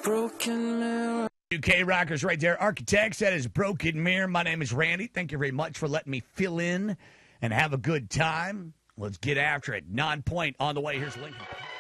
broken mirror. UK Rockers right there. Architects, that is Broken Mirror. My name is Randy. Thank you very much for letting me fill in and have a good time. Let's get after it. 9 Point on the way. Here's Lincoln.